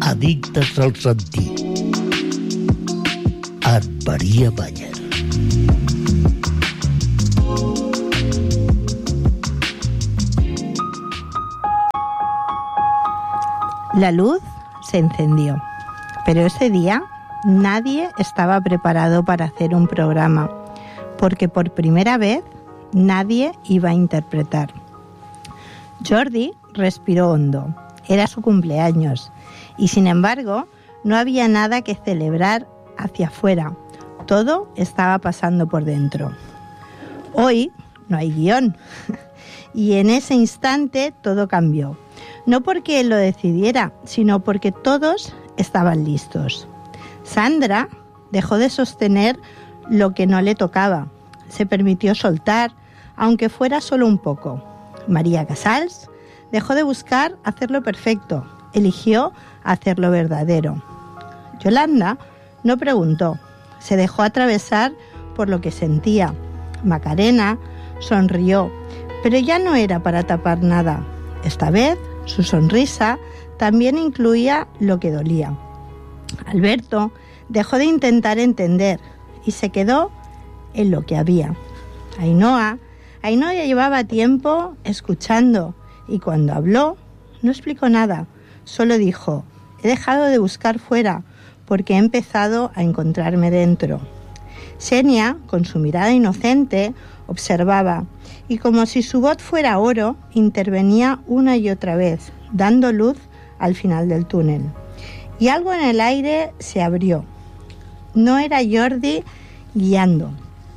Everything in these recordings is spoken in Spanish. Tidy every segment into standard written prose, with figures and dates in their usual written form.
Addictes al sentit. En Maria Mayer. La luz se encendió, pero ese día nadie estaba preparado para hacer un programa, porque por primera vez nadie iba a interpretar. Jordi respiró hondo. Era su cumpleaños y, sin embargo, no había nada que celebrar hacia afuera. Todo estaba pasando por dentro. Hoy no hay guión y en ese instante todo cambió. No porque él lo decidiera, sino porque todos estaban listos. Sandra dejó de sostener lo que no le tocaba. Se permitió soltar, aunque fuera solo un poco. María Casals dejó de buscar hacerlo perfecto. Eligió hacerlo verdadero. Yolanda no preguntó. Se dejó atravesar por lo que sentía. Macarena sonrió, pero ya no era para tapar nada. Esta vez su sonrisa también incluía lo que dolía. Alberto dejó de intentar entender y se quedó en lo que había. Ainhoa llevaba tiempo escuchando y cuando habló no explicó nada, solo dijo: he dejado de buscar fuera porque he empezado a encontrarme dentro. Xenia, con su mirada inocente, observaba y como si su voz fuera oro, intervenía una y otra vez, dando luz al final del túnel. Y algo en el aire se abrió. No era Jordi guiando.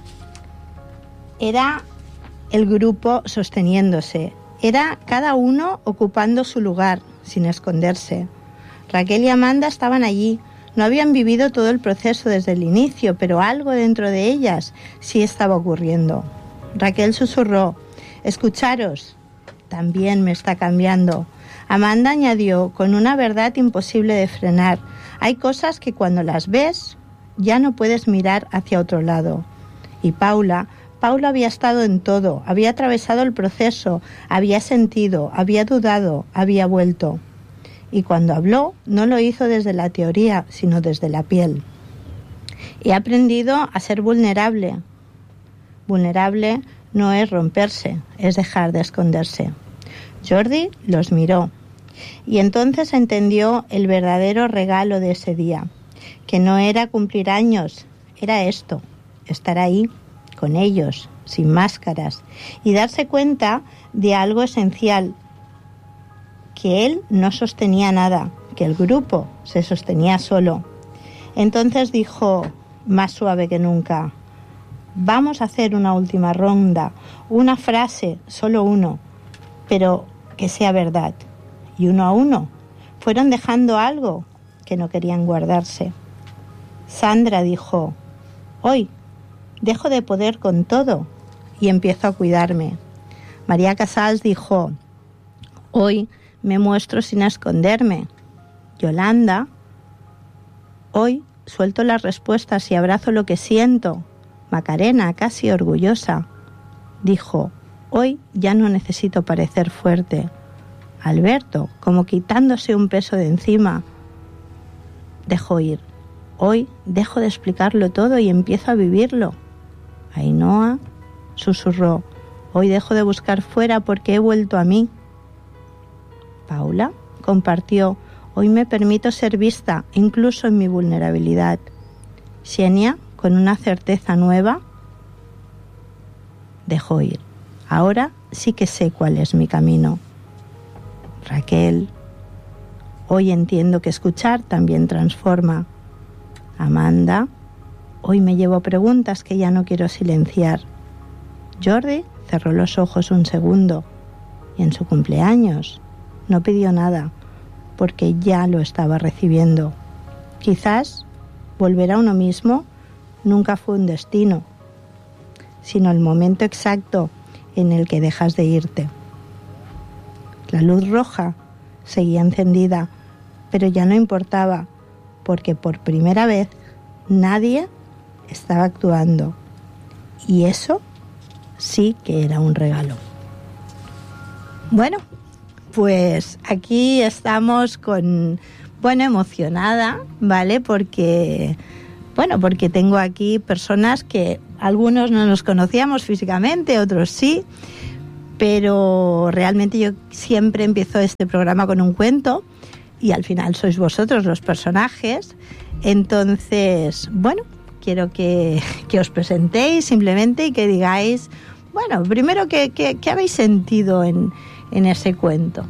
Era el grupo sosteniéndose. Era cada uno ocupando su lugar, sin esconderse. Raquel y Amanda estaban allí. No habían vivido todo el proceso desde el inicio, pero algo dentro de ellas sí estaba ocurriendo. Raquel susurró: escucharos, también me está cambiando. Amanda añadió con una verdad imposible de frenar: hay cosas que cuando las ves ya no puedes mirar hacia otro lado. Y Paula había estado en todo, había atravesado el proceso, había sentido, había dudado, había vuelto. Y cuando habló, no lo hizo desde la teoría, sino desde la piel. He aprendido a ser vulnerable. Vulnerable no es romperse, es dejar de esconderse. Jordi los miró y entonces entendió el verdadero regalo de ese día, que no era cumplir años, era esto, estar ahí, con ellos, sin máscaras, y darse cuenta de algo esencial, que él no sostenía nada, que el grupo se sostenía solo. Entonces dijo, más suave que nunca: vamos a hacer una última ronda, una frase, solo uno, pero que sea verdad. Y uno a uno fueron dejando algo que no querían guardarse. Sandra dijo: hoy dejo de poder con todo y empiezo a cuidarme. María Casals dijo: hoy me muestro sin esconderme. Yolanda: hoy suelto las respuestas y abrazo lo que siento. Macarena, casi orgullosa, dijo: hoy ya no necesito parecer fuerte. Alberto, como quitándose un peso de encima, dejó ir: hoy dejo de explicarlo todo y empiezo a vivirlo. Ainhoa susurró: hoy dejo de buscar fuera porque he vuelto a mí. Paula compartió: hoy me permito ser vista, incluso en mi vulnerabilidad. Xenia, con una certeza nueva, dejó ir: ahora sí que sé cuál es mi camino. Raquel: hoy entiendo que escuchar también transforma. Amanda: hoy me llevo preguntas que ya no quiero silenciar. Jordi cerró los ojos un segundo y en su cumpleaños no pidió nada porque ya lo estaba recibiendo. Quizás volver a uno mismo nunca fue un destino, sino el momento exacto en el que dejas de irte. La luz roja seguía encendida, pero ya no importaba, porque por primera vez nadie estaba actuando. Y eso sí que era un regalo. Bueno, pues aquí estamos con Bueno, emocionada, ¿vale? Porque tengo aquí personas que algunos no nos conocíamos físicamente, otros sí, pero realmente yo siempre empiezo este programa con un cuento y al final sois vosotros los personajes. Entonces, bueno, quiero que os presentéis simplemente y que digáis, bueno, primero, ¿qué habéis sentido en ese cuento?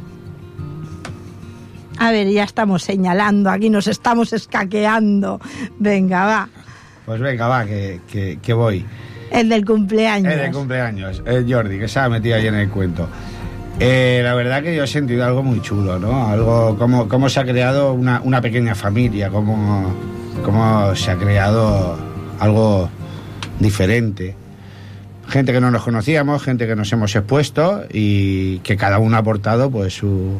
A ver, ya estamos señalando, aquí nos estamos escaqueando. Venga, va. Pues venga, va, que voy. El del cumpleaños. El del cumpleaños, el Jordi, que se ha metido ahí en el cuento. La verdad que yo he sentido algo muy chulo, ¿no? Algo, cómo se ha creado una pequeña familia, cómo se ha creado algo diferente. Gente que no nos conocíamos, gente que nos hemos expuesto y que cada uno ha aportado pues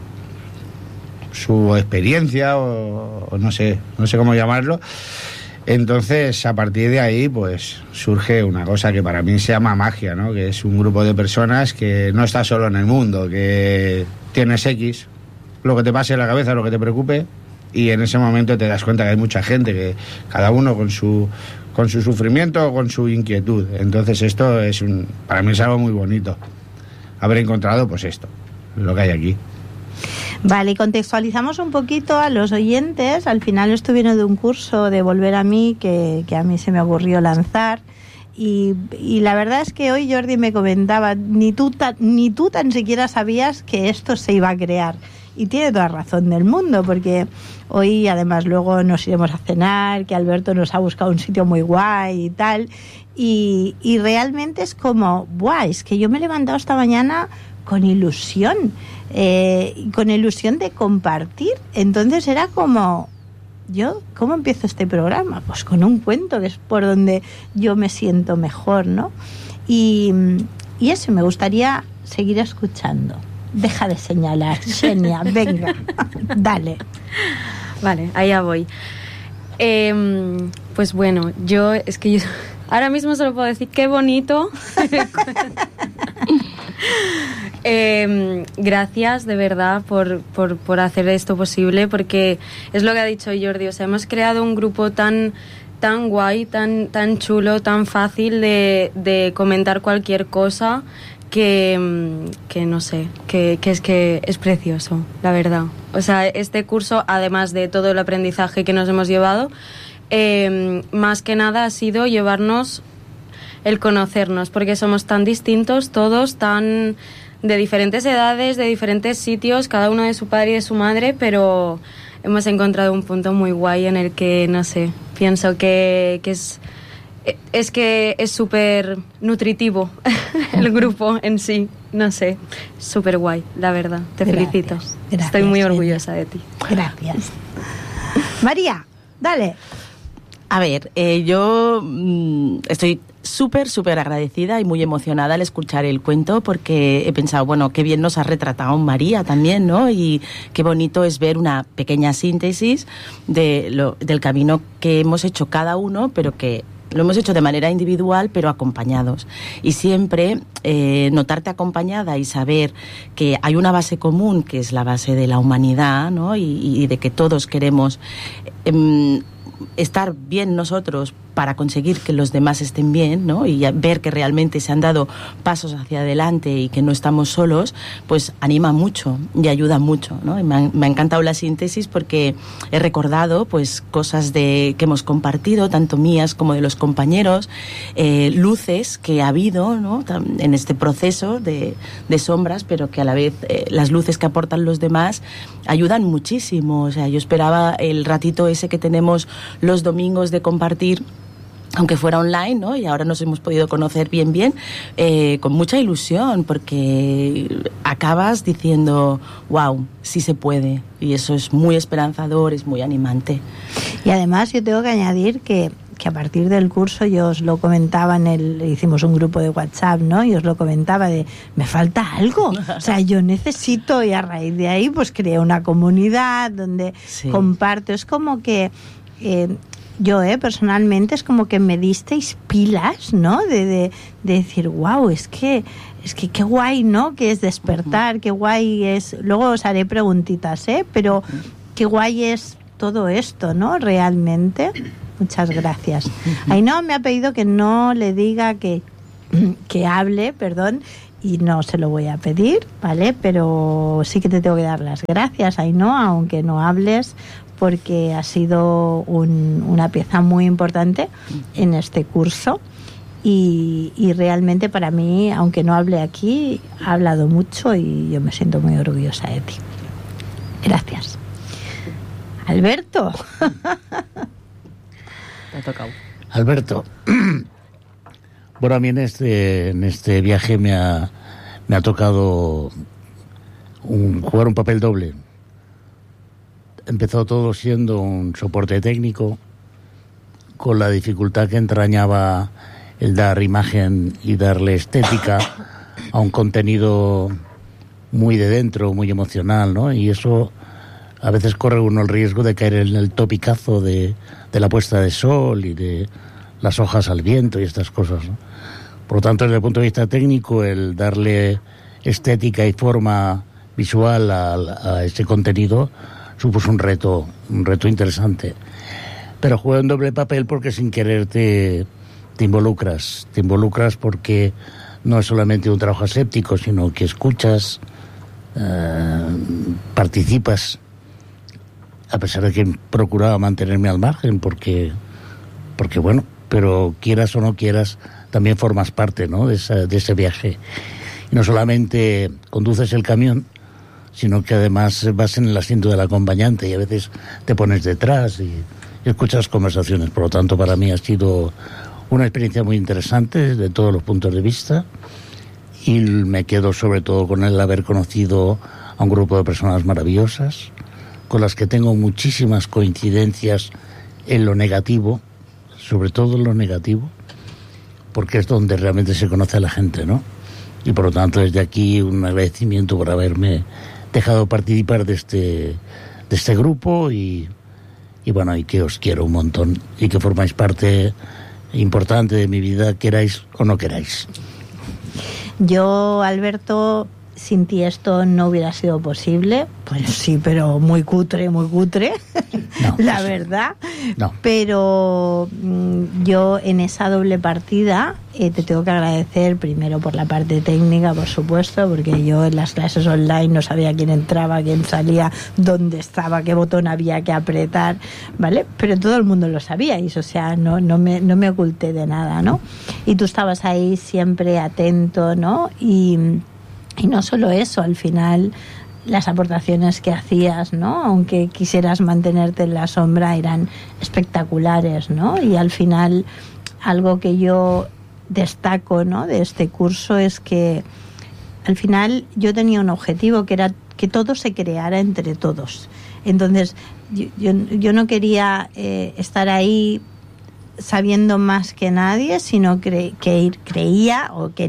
su experiencia o no sé cómo llamarlo. Entonces, a partir de ahí, pues surge una cosa que para mí se llama magia, ¿no? Que es un grupo de personas que no está solo en el mundo, que tienes X, lo que te pase en la cabeza, lo que te preocupe, y en ese momento te das cuenta que hay mucha gente, que cada uno con su sufrimiento o con su inquietud. Entonces esto para mí es algo muy bonito, haber encontrado pues esto, lo que hay aquí. Vale, y contextualizamos un poquito a los oyentes. Al final estuvieron de un curso de Volver a mí que a mí se me ocurrió lanzar y la verdad es que hoy Jordi me comentaba, ni tú tan siquiera sabías que esto se iba a crear. Y tiene toda razón del mundo, porque hoy además luego nos iremos a cenar, que Alberto nos ha buscado un sitio muy guay y tal, y realmente es como, ¡buah! Es que yo me he levantado esta mañana con ilusión de compartir. Entonces era como, ¿cómo empiezo este programa? Pues con un cuento, que es por donde yo me siento mejor, ¿no? Y eso, me gustaría seguir escuchando. Deja de señalar, Xenia, venga, dale. Vale, allá voy. Pues bueno, yo ahora mismo solo puedo decir qué bonito. Gracias de verdad por hacer esto posible, porque es lo que ha dicho Jordi, o sea, hemos creado un grupo tan guay, tan chulo, tan fácil de comentar cualquier cosa, que no sé, que es precioso, la verdad. O sea, este curso, además de todo el aprendizaje que nos hemos llevado, más que nada ha sido llevarnos el conocernos, porque somos tan distintos todos, tan de diferentes edades, de diferentes sitios, cada uno de su padre y de su madre, pero hemos encontrado un punto muy guay en el que, no sé, pienso que es súper nutritivo el grupo en sí, no sé, súper guay, la verdad, te felicito. Gracias, estoy muy orgullosa de ti. Gracias. María, dale. A ver, yo estoy súper agradecida y muy emocionada al escuchar el cuento, porque he pensado, bueno, qué bien nos ha retratado María también, ¿no? Y qué bonito es ver una pequeña síntesis del camino que hemos hecho cada uno, pero que lo hemos hecho de manera individual, pero acompañados. Y siempre notarte acompañada y saber que hay una base común, que es la base de la humanidad, ¿no? Y de que todos queremos estar bien nosotros para conseguir que los demás estén bien, ¿no? Y ver que realmente se han dado pasos hacia adelante y que no estamos solos, pues anima mucho y ayuda mucho, ¿no? Y me ha encantado la síntesis, porque he recordado pues cosas que hemos compartido, tanto mías como de los compañeros, luces que ha habido, ¿no? En este proceso de sombras, pero que a la vez las luces que aportan los demás ayudan muchísimo. O sea, yo esperaba el ratito ese que tenemos los domingos de compartir, aunque fuera online, ¿no? Y ahora nos hemos podido conocer bien, con mucha ilusión, porque acabas diciendo, wow, sí se puede. Y eso es muy esperanzador, es muy animante. Y además yo tengo que añadir que a partir del curso yo os lo comentaba hicimos un grupo de WhatsApp, ¿no? Y os lo comentaba me falta algo, o sea, yo necesito, y a raíz de ahí pues creé una comunidad donde comparto. Es como que yo personalmente es como que me disteis pilas, ¿no? De decir, wow, es que qué guay, ¿no? Que es despertar, qué guay es. Luego os haré preguntitas, pero qué guay es todo esto, ¿no? Realmente. Muchas gracias. Ainhoa me ha pedido que no le diga que hable, perdón, y no se lo voy a pedir, ¿vale? Pero sí que te tengo que dar las gracias, Ainhoa, aunque no hables, porque ha sido una pieza muy importante en este curso. Y realmente para mí, aunque no hable aquí, ha hablado mucho y yo me siento muy orgullosa de ti. Gracias. Alberto. Te ha tocado. Alberto, bueno, a mí en este viaje me ha tocado jugar un papel doble. Empezó todo siendo un soporte técnico, con la dificultad que entrañaba el dar imagen y darle estética a un contenido muy de dentro, muy emocional, ¿no? Y eso a veces corre uno el riesgo de caer en el topicazo de la puesta de sol y de las hojas al viento y estas cosas, ¿no? Por lo tanto, desde el punto de vista técnico, el darle estética y forma visual a ese contenido supuso un reto interesante. Pero juego en doble papel porque sin querer te involucras porque no es solamente un trabajo aséptico, sino que escuchas, participas, a pesar de que procuraba mantenerme al margen, porque bueno, pero quieras o no quieras, también formas parte, ¿no?, de ese viaje. Y no solamente conduces el camión, sino que además vas en el asiento del acompañante y a veces te pones detrás y escuchas conversaciones. Por lo tanto, para mí ha sido una experiencia muy interesante desde todos los puntos de vista, y me quedo sobre todo con el haber conocido a un grupo de personas maravillosas, con las que tengo muchísimas coincidencias en lo negativo, sobre todo en lo negativo, porque es donde realmente se conoce a la gente, ¿no? Y por lo tanto, desde aquí un agradecimiento por haberme dejado participar de este grupo y bueno, y que os quiero un montón y que formáis parte importante de mi vida, queráis o no queráis. Yo, Alberto, sin ti esto no hubiera sido posible. Pues sí, pero muy cutre, no, la verdad. No. Pero yo en esa doble partida te tengo que agradecer primero por la parte técnica, por supuesto, porque yo en las clases online no sabía quién entraba, quién salía, dónde estaba, qué botón había que apretar, ¿vale? Pero todo el mundo lo sabíais, o sea, no me oculté de nada, ¿no? Y tú estabas ahí siempre atento, ¿no? Y no solo eso, al final las aportaciones que hacías, ¿no?, aunque quisieras mantenerte en la sombra, eran espectaculares, ¿no? Y al final algo que yo destaco, ¿no?, de este curso es que al final yo tenía un objetivo, que era que todo se creara entre todos. Entonces yo no quería estar ahí sabiendo más que nadie, sino quería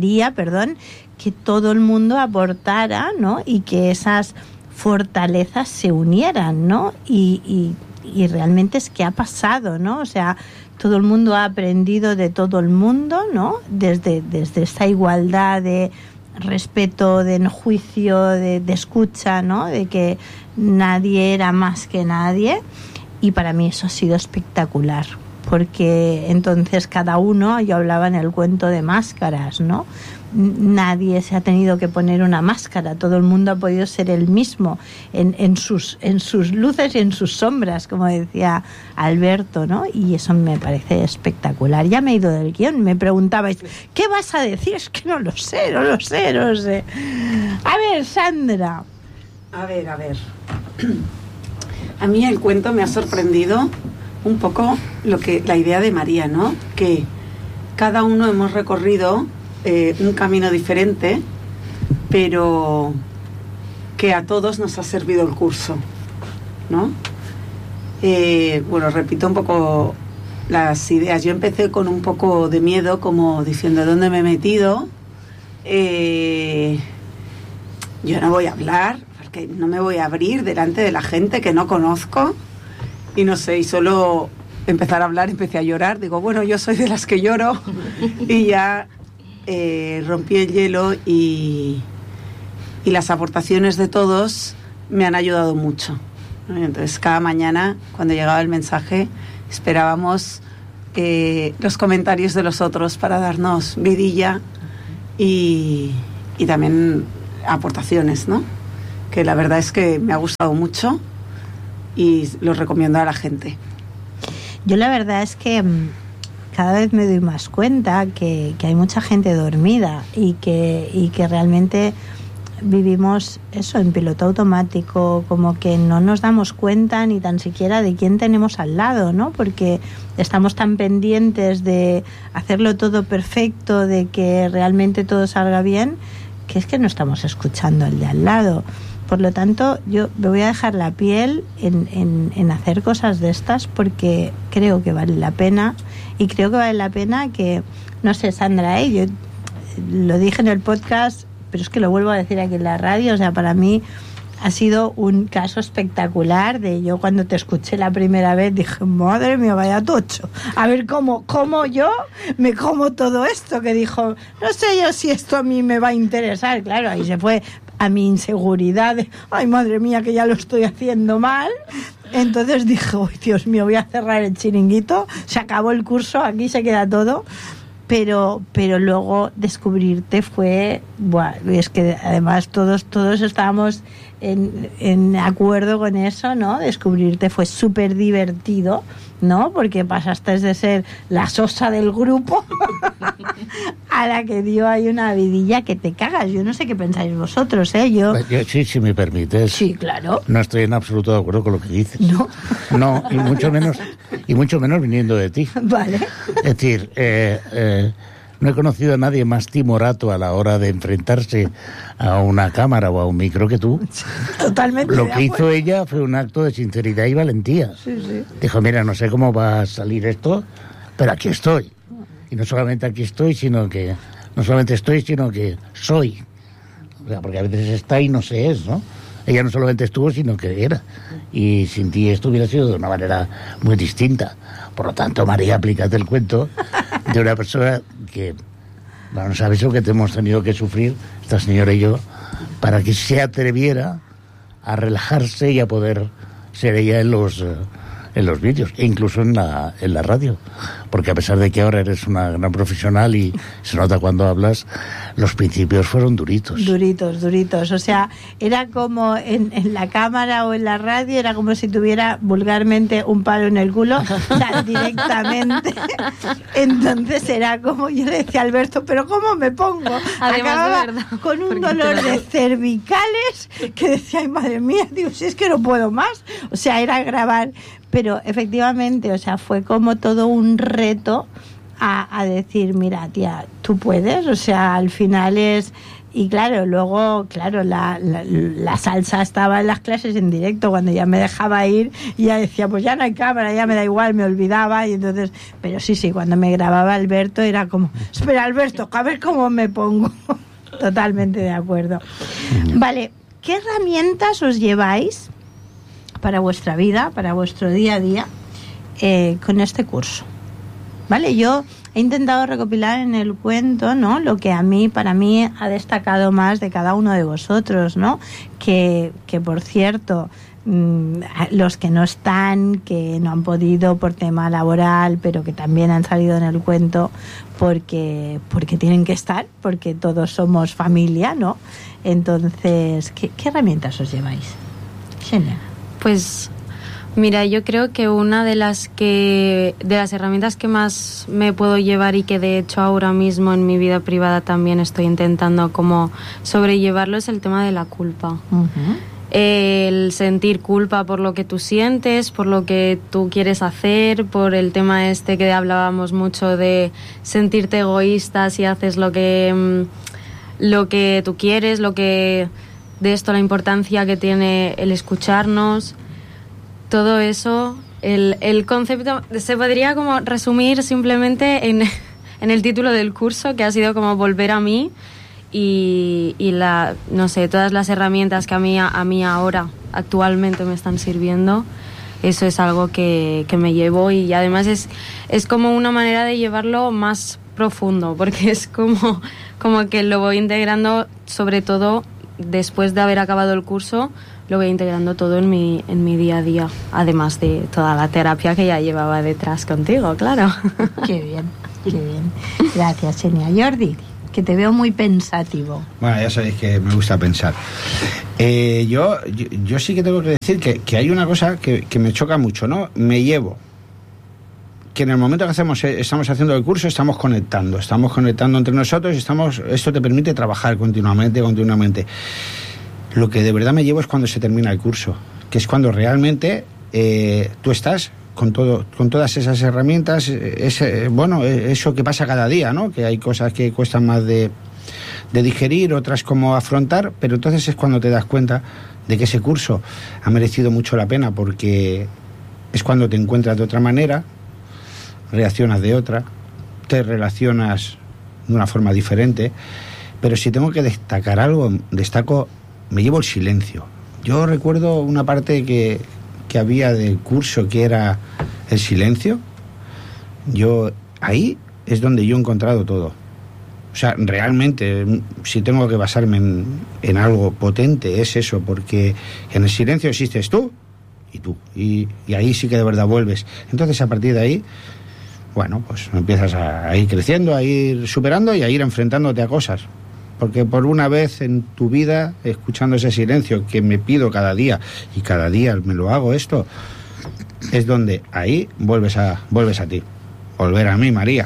que todo el mundo aportara, ¿no?, y que esas fortalezas se unieran, ¿no? Y realmente es que ha pasado, ¿no? O sea, todo el mundo ha aprendido de todo el mundo, ¿no? Desde esta igualdad de respeto, de no juicio, de escucha, ¿no? De que nadie era más que nadie. Y para mí eso ha sido espectacular, porque entonces cada uno, yo hablaba en el cuento de máscaras, ¿no? Nadie se ha tenido que poner una máscara, todo el mundo ha podido ser el mismo en sus luces y en sus sombras, como decía Alberto, ¿no? Y eso me parece espectacular. Ya me he ido del guión, me preguntabais, ¿qué vas a decir? Es que no lo sé. A ver, Sandra. A ver. A mí el cuento me ha sorprendido un poco la idea de María, ¿no? Que cada uno hemos recorrido un camino diferente, pero que a todos nos ha servido el curso, ¿no? Bueno, repito un poco las ideas. Yo empecé con un poco de miedo, como diciendo, ¿dónde me he metido? Yo no voy a hablar, porque no me voy a abrir delante de la gente que no conozco, y no sé, y solo empezar a hablar, empecé a llorar. Digo, bueno, yo soy de las que lloro, y ya rompí el hielo, y las aportaciones de todos me han ayudado mucho, Entonces cada mañana cuando llegaba el mensaje esperábamos los comentarios de los otros para darnos vidilla y también aportaciones, ¿no? Que la verdad es que me ha gustado mucho y lo recomiendo a la gente. Yo la verdad es que cada vez me doy más cuenta que hay mucha gente dormida y que realmente vivimos eso en piloto automático, como que no nos damos cuenta ni tan siquiera de quién tenemos al lado, ¿no? Porque estamos tan pendientes de hacerlo todo perfecto, de que realmente todo salga bien, que es que no estamos escuchando al de al lado. Por lo tanto, yo me voy a dejar la piel en hacer cosas de estas porque creo que vale la pena, y creo que vale la pena que, no sé, Sandra, yo lo dije en el podcast, pero es que lo vuelvo a decir aquí en la radio, o sea, para mí ha sido un caso espectacular de yo cuando te escuché la primera vez dije, madre mía, vaya tocho, a ver cómo yo me como todo esto, que dijo, no sé yo si esto a mí me va a interesar, claro, ahí se fue a mi inseguridad de, ay madre mía, que ya lo estoy haciendo mal. Entonces dije, uy, Dios mío, voy a cerrar el chiringuito, se acabó el curso, aquí se queda todo. Pero luego descubrirte fue, bueno, es que además todos estábamos en acuerdo con eso, ¿no? Descubrirte fue súper divertido, ¿no? Porque pasaste de ser la sosa del grupo a la que dio ahí una vidilla que te cagas. Yo no sé qué pensáis vosotros, ¿eh? Yo sí, si me permites. Sí, claro. No estoy en absoluto de acuerdo con lo que dices. No. No, y mucho menos viniendo de ti. Vale. Es decir, no he conocido a nadie más timorato a la hora de enfrentarse a una cámara o a un micro que tú. Totalmente. Lo que hizo ella fue un acto de sinceridad y valentía. Sí. Dijo, mira, no sé cómo va a salir esto, pero aquí estoy. Y no solamente aquí estoy, sino que soy. O sea, porque a veces está y no se es, ¿no? Ella no solamente estuvo, sino que era. Y sin ti esto hubiera sido de una manera muy distinta. Por lo tanto, María, aplícate el cuento de una persona que, bueno, no sabes lo que te hemos tenido que sufrir, esta señora y yo, para que se atreviera a relajarse y a poder ser ella en los vídeos, e incluso en la radio. Porque a pesar de que ahora eres una gran profesional y se nota cuando hablas, los principios fueron duritos. Duritos. O sea, era como en la cámara o en la radio, era como si tuviera vulgarmente un palo en el culo, o sea, directamente. Entonces era como, yo le decía a Alberto, ¿pero cómo me pongo? Acababa con un dolor de cervicales que decía, ay madre mía, digo, si es que no puedo más. O sea, era grabar. Pero efectivamente, o sea, fue como todo un reto a decir, mira, tía, tú puedes, o sea, al final es... Y claro, luego, claro, la salsa estaba en las clases en directo, cuando ya me dejaba ir, y ya decía, pues ya no hay cámara, ya me da igual, me olvidaba, y entonces... Pero sí, cuando me grababa Alberto era como, espera, Alberto, a ver cómo me pongo. Totalmente de acuerdo. Vale, ¿qué herramientas os lleváis para vuestra vida, para vuestro día a día, con este curso? Vale, yo he intentado recopilar en el cuento, ¿no?, lo que para mí ha destacado más de cada uno de vosotros, ¿no? Que por cierto, los que no están, que no han podido por tema laboral, pero que también han salido en el cuento porque tienen que estar, porque todos somos familia, ¿no? Entonces, ¿qué herramientas os lleváis? Xenia. Pues mira, yo creo que una de las herramientas que más me puedo llevar y que de hecho ahora mismo en mi vida privada también estoy intentando como sobrellevarlo es el tema de la culpa. Uh-huh. El sentir culpa por lo que tú sientes, por lo que tú quieres hacer, por el tema este que hablábamos mucho de sentirte egoísta si haces lo que tú quieres, de esto, la importancia que tiene el escucharnos, todo eso, el concepto se podría como resumir simplemente en el título del curso, que ha sido como volver a mí y no sé, todas las herramientas que a mí ahora actualmente me están sirviendo. Eso es algo que me llevo, y además es como una manera de llevarlo más profundo, porque es como que lo voy integrando sobre todo después de haber acabado el curso lo voy integrando todo en mi día a día, además de toda la terapia que ya llevaba detrás contigo, claro. Qué bien, qué bien. Gracias, Xenia. Jordi, que te veo muy pensativo. Bueno, ya sabéis que me gusta pensar. Yo sí que tengo que decir que hay una cosa que me choca mucho, ¿no? Me llevo que en el momento que estamos haciendo el curso estamos conectando entre nosotros, esto te permite trabajar continuamente. Lo que de verdad me llevo es cuando se termina el curso, que es cuando realmente tú estás con todas esas herramientas, eso que pasa cada día, ¿no? Que hay cosas que cuestan más de digerir, otras como afrontar, pero entonces es cuando te das cuenta de que ese curso ha merecido mucho la pena, porque es cuando te encuentras de otra manera, reaccionas de otra, te relacionas de una forma diferente. Pero si tengo que destacar algo, me llevo el silencio. Yo recuerdo una parte que había del curso que era el silencio. Ahí es donde yo he encontrado todo. O sea, realmente, si tengo que basarme en algo potente, es eso, porque en el silencio existes tú y tú, y ahí sí que de verdad vuelves. Entonces, a partir de ahí, bueno, pues empiezas a ir creciendo, a ir superando y a ir enfrentándote a cosas. Porque por una vez en tu vida, escuchando ese silencio que me pido cada día, y cada día me lo hago esto, es donde ahí vuelves a ti. Volver a mí, María.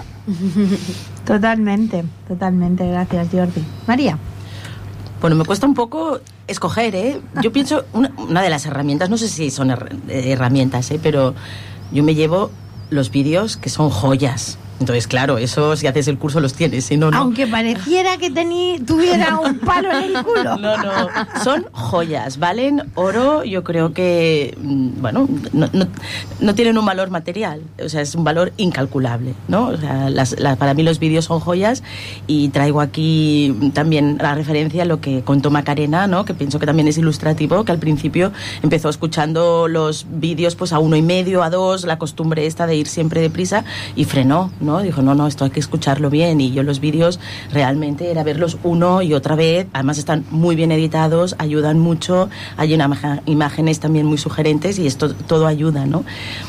Totalmente, gracias, Jordi. María. Bueno, me cuesta un poco escoger, ¿eh? Yo pienso, una de las herramientas, no sé si son herramientas, pero yo me llevo los vídeos que son joyas. Entonces, claro, eso si haces el curso los tienes, si no, no. Aunque pareciera que tuviera un palo en el culo. No, son joyas, valen oro. Yo creo que, bueno, no tienen un valor material, o sea, es un valor incalculable, ¿no? O sea, para mí los vídeos son joyas, y traigo aquí también la referencia a lo que contó Macarena, ¿no? Que pienso que también es ilustrativo, que al principio empezó escuchando los vídeos pues a 1,5, a 2, la costumbre esta de ir siempre deprisa, y frenó, ¿no? Dijo, no, esto hay que escucharlo bien. Y yo los vídeos realmente era verlos uno y otra vez. Además están muy bien editados, ayudan mucho, hay imágenes también muy sugerentes, y esto todo ayuda, ¿no?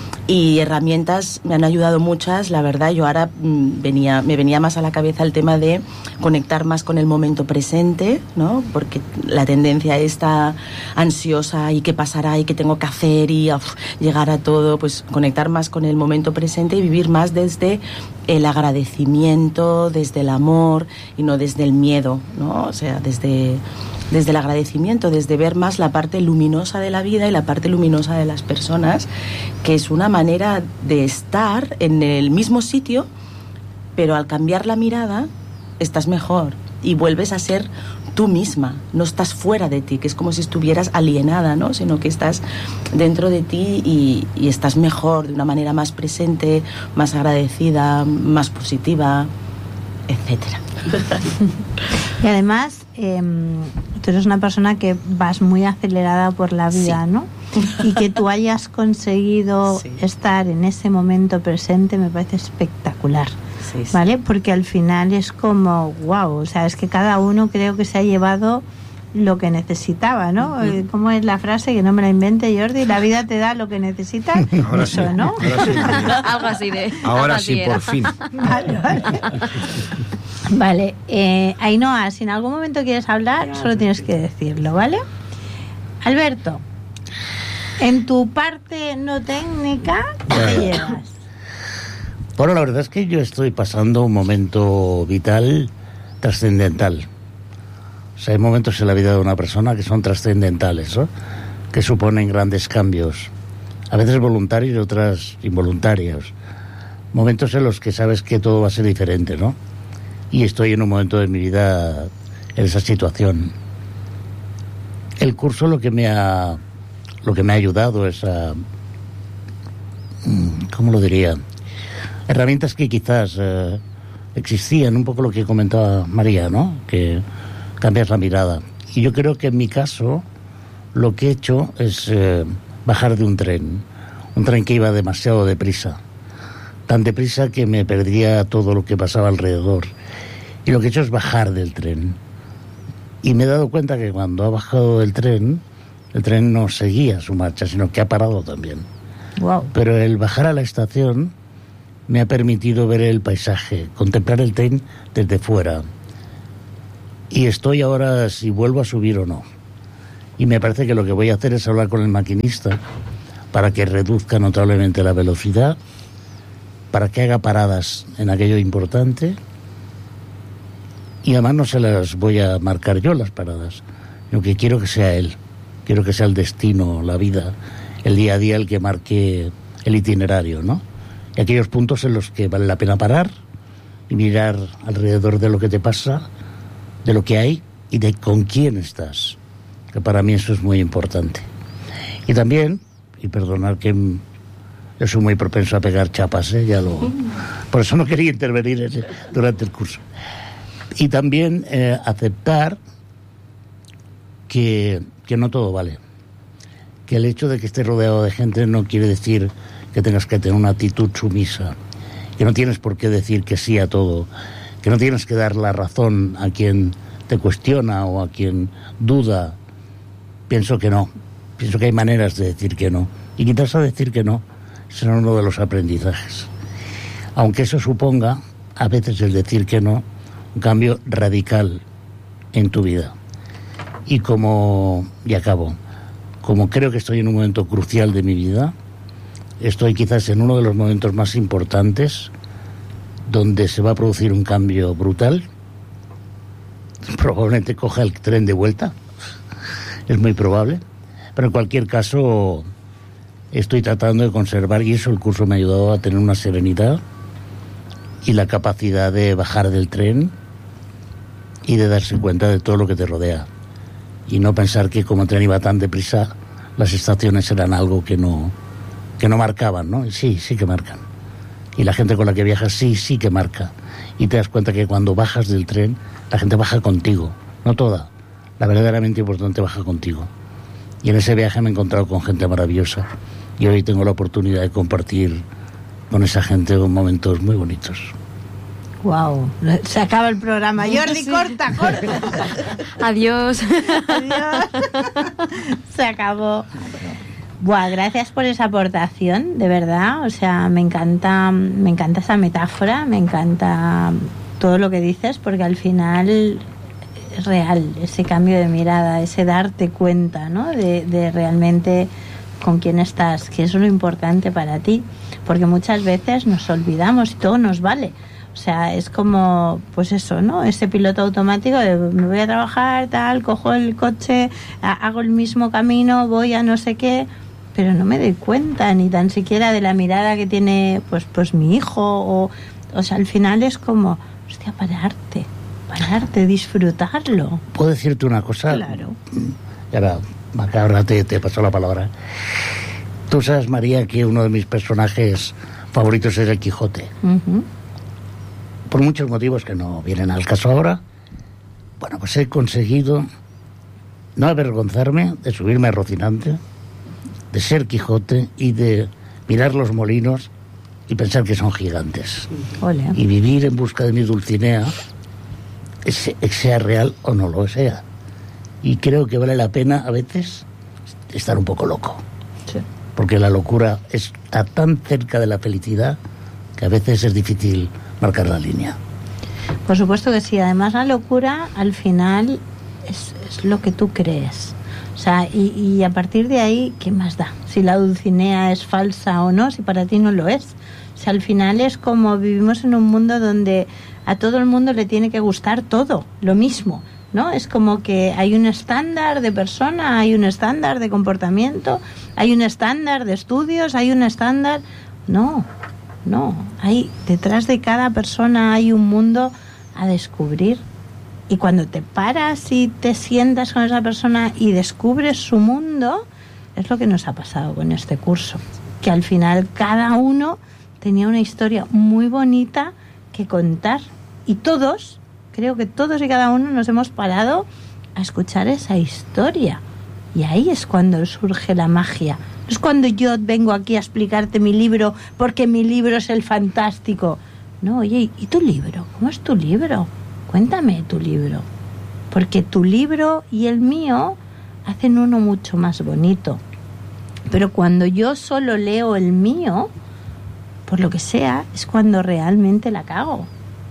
Y herramientas me han ayudado muchas, la verdad. Yo ahora me venía más a la cabeza el tema de conectar más con el momento presente, ¿no? Porque la tendencia está ansiosa, y qué pasará, y qué tengo que hacer, y llegar a todo, pues conectar más con el momento presente y vivir más desde el agradecimiento, desde el amor, y no desde el miedo, ¿no? O sea, desde el agradecimiento, desde ver más la parte luminosa de la vida y la parte luminosa de las personas, que es una manera de estar en el mismo sitio, pero al cambiar la mirada estás mejor y vuelves a ser tú misma, no estás fuera de ti, que es como si estuvieras alienada, ¿no? Sino que estás dentro de ti y estás mejor, de una manera más presente, más agradecida, más positiva, etcétera. Y además, tú eres una persona que vas muy acelerada por la vida, sí, ¿no? Y que tú hayas conseguido estar en ese momento presente me parece espectacular. Sí. ¿Vale? Porque al final es como, wow, o sea, es que cada uno creo que se ha llevado lo que necesitaba, ¿no? Uh-huh. ¿Cómo es la frase? Que no me la invente, Jordi. La vida te da lo que necesitas. Ahora eso, sí, ¿no? Ahora sí. Algo así de... Ahora sí, por fin. Vale. Ainhoa, si en algún momento quieres hablar, solo tienes que decirlo, ¿vale? Alberto, en tu parte no técnica, ¿qué te llevas? Bueno, la verdad es que yo estoy pasando un momento vital trascendental. O sea, hay momentos en la vida de una persona que son trascendentales, ¿no? Que suponen grandes cambios, a veces voluntarios y otras involuntarios. Momentos en los que sabes que todo va a ser diferente, ¿no? Y estoy en un momento de mi vida en esa situación. El curso lo que me ha ayudado es a... ¿cómo lo diría? Herramientas que quizás existían, un poco lo que comentaba María, ¿no? Que cambias la mirada. Y yo creo que en mi caso lo que he hecho es bajar de un tren que iba demasiado deprisa, tan deprisa que me perdía todo lo que pasaba alrededor. Y lo que he hecho es bajar del tren, Y me he dado cuenta que cuando ha bajado el tren no seguía su marcha, sino que ha parado también. Wow. Pero el bajar a la estación me ha permitido ver el paisaje, contemplar el tren desde fuera. Y estoy ahora si vuelvo a subir o no. Y me parece que lo que voy a hacer es hablar con el maquinista para que reduzca notablemente la velocidad, para que haga paradas en aquello importante. Y además no se las voy a marcar yo las paradas, sino que quiero que sea él. Quiero que sea el destino, la vida, el día a día el que marque el itinerario, ¿no? Y aquellos puntos en los que vale la pena parar y mirar alrededor de lo que te pasa, de lo que hay y de con quién estás, que para mí eso es muy importante. Y también, y perdonar que yo soy muy propenso a pegar chapas, por eso no quería intervenir durante el curso. Y también aceptar que no todo vale, que el hecho de que estés rodeado de gente no quiere decir que tengas que tener una actitud sumisa, que no tienes por qué decir que sí a todo, que no tienes que dar la razón a quien te cuestiona o a quien duda. Pienso que no, pienso que hay maneras de decir que no, y quizás a decir que no será uno de los aprendizajes, aunque eso suponga a veces el decir que no un cambio radical en tu vida. Y como creo que estoy en un momento crucial de mi vida, estoy quizás en uno de los momentos más importantes donde se va a producir un cambio brutal. Probablemente coja el tren de vuelta, es muy probable, pero en cualquier caso estoy tratando de conservar, y eso el curso me ha ayudado a tener una serenidad y la capacidad de bajar del tren y de darse cuenta de todo lo que te rodea. Y no pensar que como el tren iba tan deprisa, las estaciones eran algo que no marcaban, ¿no? Sí que marcan. Y la gente con la que viajas sí que marca. Y te das cuenta que cuando bajas del tren, la gente baja contigo. No toda. La verdaderamente importante baja contigo. Y en ese viaje me he encontrado con gente maravillosa. Y hoy tengo la oportunidad de compartir con esa gente momentos muy bonitos. Wow, se acaba el programa. Jordi, sí. corta. Adiós. Se acabó. Buah, gracias por esa aportación, de verdad. O sea, me encanta esa metáfora, me encanta todo lo que dices, porque al final es real ese cambio de mirada, ese darte cuenta, ¿no? De realmente con quién estás, que eso es lo importante para ti, porque muchas veces nos olvidamos y todo nos vale. O sea, es como, pues eso, ¿no? Ese piloto automático de me voy a trabajar, tal, cojo el coche, hago el mismo camino, voy a no sé qué, pero no me doy cuenta ni tan siquiera de la mirada que tiene pues mi hijo. O sea, al final es como, hostia, pararte, disfrutarlo. ¿Puedo decirte una cosa? Claro. Y ahora te paso la palabra. Tú sabes, María, que uno de mis personajes favoritos es el Quijote. Uh-huh. Por muchos motivos que no vienen al caso ahora. Bueno, pues he conseguido no avergonzarme de subirme a Rocinante, de ser Quijote y de mirar los molinos y pensar que son gigantes. Ole. Y vivir en busca de mi Dulcinea, sea real o no lo sea. Y creo que vale la pena a veces estar un poco loco. Sí. Porque la locura está tan cerca de la felicidad que a veces es difícil marcar la línea. Por supuesto que sí. Además, la locura al final es lo que tú crees. O sea, y a partir de ahí, ¿qué más da? Si la Dulcinea es falsa o no, si para ti no lo es. O sea, al final es como vivimos en un mundo donde a todo el mundo le tiene que gustar todo, lo mismo, ¿no? Es como que hay un estándar de persona, hay un estándar de comportamiento, hay un estándar de estudios, hay un estándar... No, hay detrás de cada persona hay un mundo a descubrir. Y cuando te paras y te sientas con esa persona y descubres su mundo, es lo que nos ha pasado con este curso. Que al final cada uno tenía una historia muy bonita que contar. Y todos, creo que todos y cada uno nos hemos parado a escuchar esa historia. Y ahí es cuando surge la magia. No es cuando yo vengo aquí a explicarte mi libro porque mi libro es el fantástico. No, oye, ¿y tu libro? ¿Cómo es tu libro? Cuéntame tu libro. porque tu libro y el mío hacen uno mucho más bonito. Pero cuando yo solo leo el mío, por lo que sea, es cuando realmente la cago.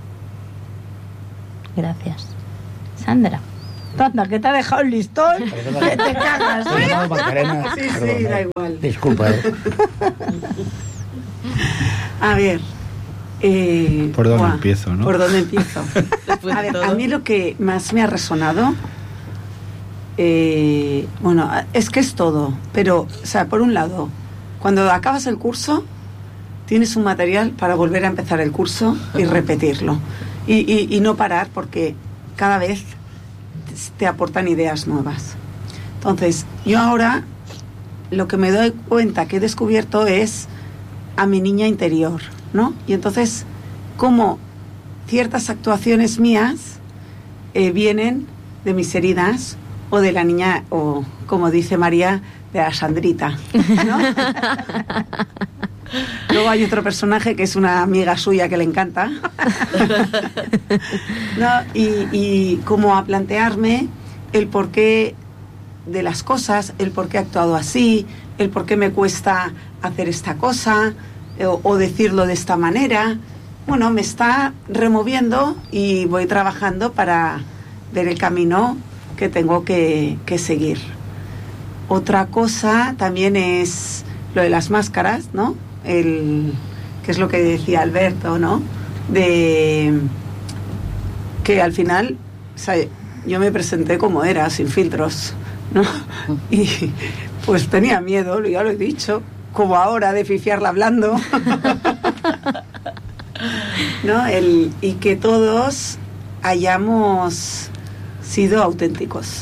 Gracias. Sandra. Anda, que te ha dejado el listón, que te cagas, ¿eh? No, Macarena. Sí, Perdón, da igual. Disculpa. A ver. ¿Por dónde empiezo, no? ¿Por dónde empiezo? A ver, a mí lo que más me ha resonado, bueno, es que es todo, pero, o sea, por un lado, cuando acabas el curso, tienes un material para volver a empezar el curso y repetirlo. Y no parar, porque cada vez te aportan ideas nuevas. Entonces, yo ahora lo que me doy cuenta que he descubierto es a mi niña interior, ¿no? Y entonces, cómo ciertas actuaciones mías vienen de mis heridas o de la niña, o como dice María, de la Sandrita, ¿no? Luego hay otro personaje que es una amiga suya que le encanta. ¿No? Y como a plantearme el porqué de las cosas, el por qué he actuado así, el por qué me cuesta hacer esta cosa o decirlo de esta manera. Bueno, me está removiendo y voy trabajando para ver el camino que tengo que seguir. Otra cosa también es lo de las máscaras, ¿no? Que es lo que decía Alberto, ¿no? De que al final, o sea, yo me presenté como era, sin filtros, ¿no? Y pues tenía miedo, ya lo he dicho, como ahora, de fifiarla hablando. ¿No? Y que todos hayamos sido auténticos.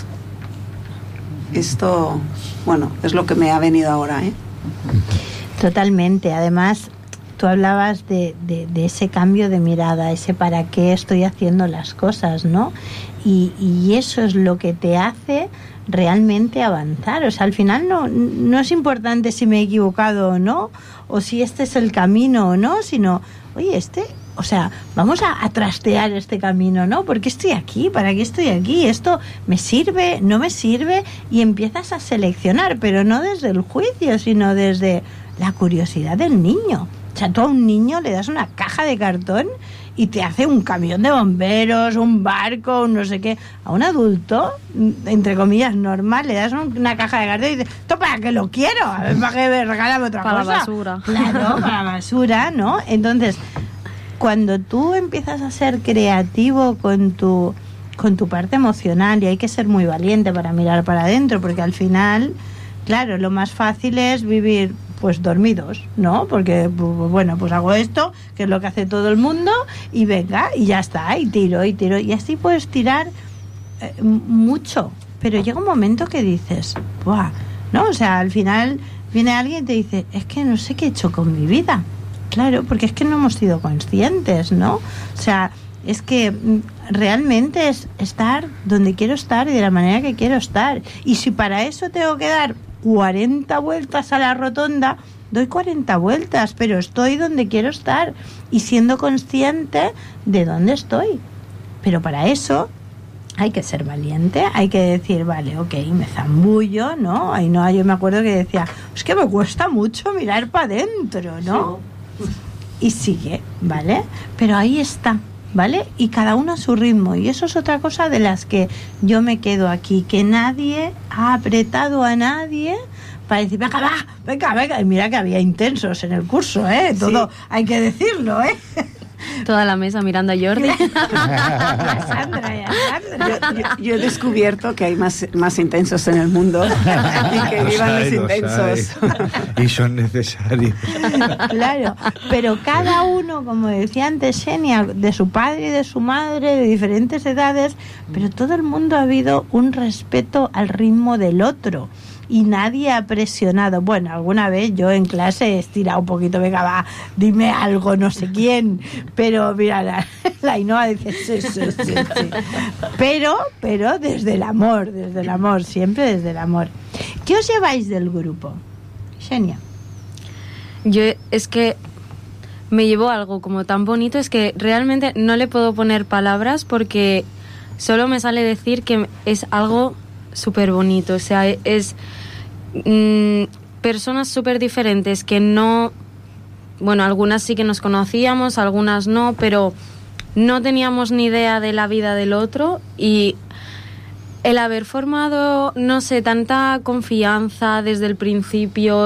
Esto, bueno, es lo que me ha venido ahora, ¿eh? Totalmente. Además, tú hablabas de ese cambio de mirada, ese para qué estoy haciendo las cosas, ¿no? Y eso es lo que te hace realmente avanzar. O sea, al final no es importante si me he equivocado o no, o si este es el camino o no, sino, oye, o sea, vamos a trastear este camino, ¿no? ¿Por qué estoy aquí? ¿Para qué estoy aquí? ¿Esto me sirve? ¿No me sirve? Y empiezas a seleccionar, pero no desde el juicio, sino desde la curiosidad del niño. O sea, tú a un niño le das una caja de cartón y te hace un camión de bomberos, un barco, un no sé qué. A un adulto, entre comillas, normal, le das una caja de cartón y dices, ¿esto para qué lo quiero? A ver, ¿para qué me regálame otra cosa? Para la basura. Claro, para la basura, ¿no? Entonces, cuando tú empiezas a ser creativo con tu parte emocional, y hay que ser muy valiente para mirar para adentro, porque al final, claro, lo más fácil es vivir pues dormidos, ¿no? Porque, bueno, pues hago esto, que es lo que hace todo el mundo, y venga, y ya está, y tiro, y así puedes tirar mucho, pero llega un momento que dices, ¡buah! ¿No? O sea, al final viene alguien y te dice, es que no sé qué he hecho con mi vida. Claro, porque es que no hemos sido conscientes, ¿no? O sea, es que realmente es estar donde quiero estar y de la manera que quiero estar. Y si para eso tengo que dar 40 vueltas a la rotonda, doy 40 vueltas, pero estoy donde quiero estar y siendo consciente de dónde estoy. Pero para eso hay que ser valiente, hay que decir, vale, ok, me zambullo, ¿no? Ahí no, yo me acuerdo que decía, es que me cuesta mucho mirar para adentro, ¿no? Y sigue, ¿vale? Pero ahí está, ¿vale? Y cada uno a su ritmo. Y eso es otra cosa de las que yo me quedo aquí, que nadie ha apretado a nadie para decir, venga, va, venga. Y mira que había intensos en el curso, ¿eh? Todo, sí. Hay que decirlo, ¿eh? Toda la mesa mirando a Jordi. Yo he descubierto que hay más intensos en el mundo y que vivan los intensos. Y son necesarios. Claro, pero cada uno, como decía antes Xenia, de su padre y de su madre, de diferentes edades, pero todo el mundo ha habido un respeto al ritmo del otro. Y nadie ha presionado. Bueno, alguna vez yo en clase he estirado un poquito, venga, va, dime algo, no sé quién. Pero mira, la Ainhoa dice sí. Pero desde el amor, siempre desde el amor. ¿Qué os lleváis del grupo? Xenia. Yo es que me llevo algo como tan bonito, es que realmente no le puedo poner palabras porque solo me sale decir que es algo súper bonito. O sea, es personas súper diferentes que no... Bueno, algunas sí que nos conocíamos, algunas no, pero no teníamos ni idea de la vida del otro, y el haber formado, no sé, tanta confianza desde el principio,